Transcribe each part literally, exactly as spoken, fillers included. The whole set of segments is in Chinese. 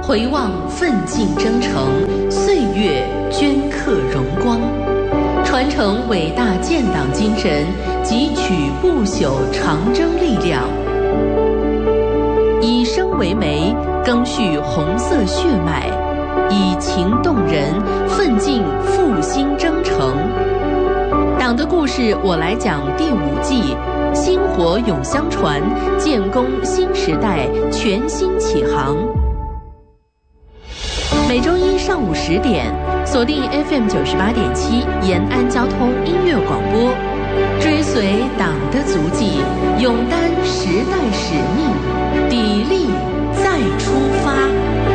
回望奋进征程，岁月镌刻荣光，传承伟大建党精神，汲取不朽长征力量。以生为媒，赓续红色血脉，以情动人，奋进复兴征程。党的故事我来讲第五季，薪火永相传，建功新时代，全新启航。每周一上午十点，锁定 F M 九十八点七延安交通音乐广播，追随党的足迹，勇担时代使命，砥砺再出发。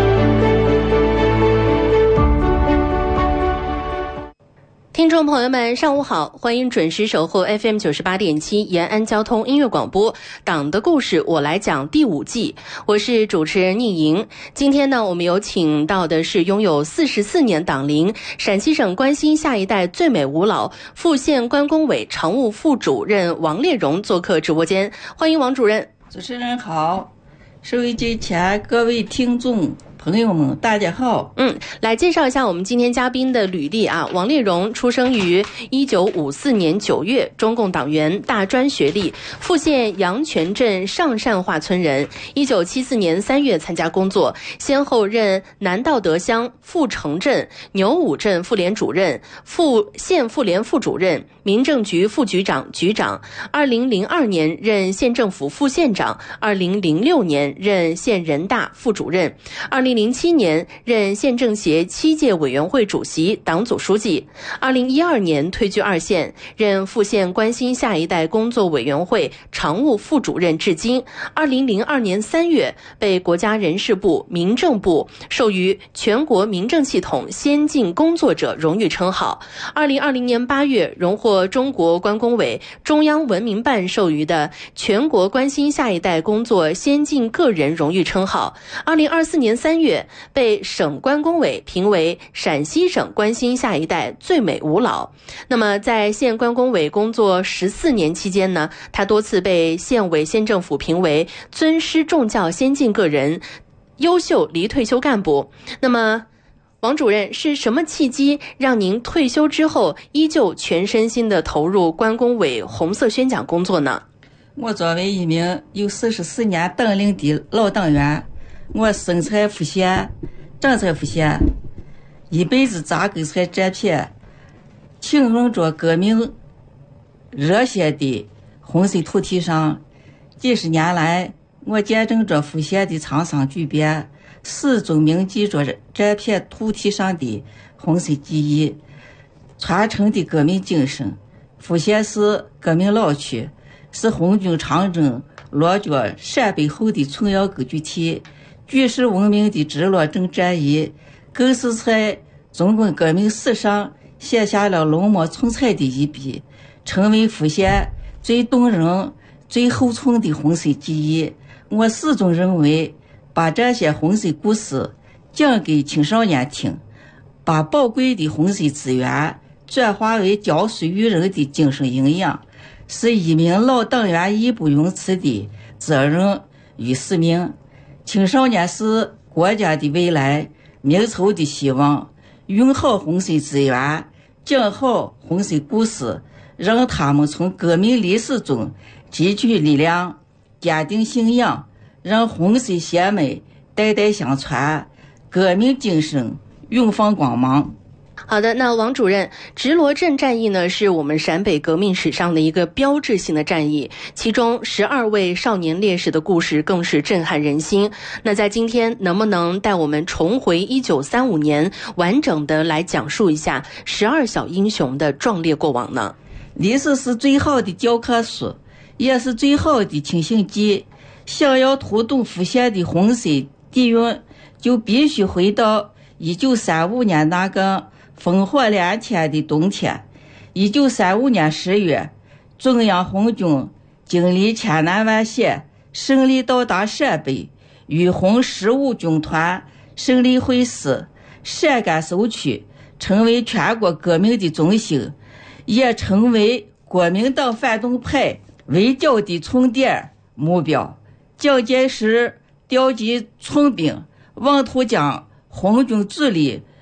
听众朋友们，上午好，欢迎准时守候 F M 九十八点七延安交通音乐广播，党的故事我来讲第五季，我是主持人宁莹。今天呢，我们有请到的是拥有四十四年党龄，陕西省关心下一代最美五老富县关工委常务副主任王烈荣做客直播间，欢迎王主任。 主持人好，收音机前各位听众朋友们，大家好。 嗯，来介绍一下我们今天嘉宾的履历啊。王烈荣出生于一九五四年九月，中共党员，大专学历，富县阳泉镇上善化村人。一九七四年三月参加工作，先后任南道德乡富城镇、牛武镇妇联主任、富县妇联副主任、民政局副局长、局长。二零零二年任县政府副县长，二零零六年任县人大副主任，二零零七年任县政协七届委员会主席、党组书记。二零一二年退居二线，任富县关心下一代工作委员会常务副主任至今。二零零二年三月被国家人事部、民政部授予全国民政系统先进工作者荣誉称号。二零二零年八月荣获中国关工委中央文明办授予的全国关心下一代工作先进个人荣誉称号。二零二四年三月月被省关工委评为陕西省关心下一代最美五老。那么在县关工委工作十四年期间呢，他多次被县委县政府评为尊师重教先进个人、优秀离退休干部。那么王主任，是什么契机让您退休之后依旧全身心地投入关工委红色宣讲工作呢？ 我作为一名有四十四年党龄的老党员，我生在富县，长在富县，一辈子扎根在这片庆荣着革命热血的红色土地上。几十年来，我见证着富县的沧桑巨变，始终铭记着这片土地上的红色记忆，传承的革命精神。富县是革命老区，是红军长征落脚陕北后的重要根据地，举世闻名的直落镇战役，更是在中国革命史上写下了浓墨重彩的一笔，成为富县最动人、最厚重的红色记忆。我始终认为，把这些红色故事讲给青少年听，把宝贵的红色资源转化为教书育人的精神营养，是一名老党员义不容辞的责任与使命。青少年是国家的未来，民族的希望。用好红色资源，讲好红色故事，让他们从革命历史中汲取力量，坚定信仰，让红色血脉代代相传，革命精神永放光芒。 好的，那王主任，直罗镇战役呢，是我们陕北革命史上的一个标志性的战役，其中十二位少年烈士的故事更是震撼人心。那在今天，能不能带我们重回一九三五年，完整的来讲述一下十二小英雄的壮烈过往呢？ 历史是最好的教科书，也是最好的清醒剂。想要读懂富县的红色底蕴，就必须回到一九三五年那个烽火连天的冬天。一九三五年十月，中央红军经历千难万险，胜利到达陕北，与红十五军团胜利会师，陕甘收区成为全国革命的中心，也成为国民党反动派围剿的重点目标。蒋介石调集重兵， 王图江红军治理